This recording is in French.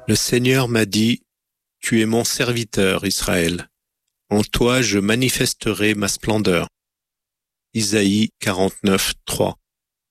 Le Seigneur m'a dit, « Tu es mon serviteur, Israël. En toi je manifesterai ma splendeur. » Isaïe 49, 3.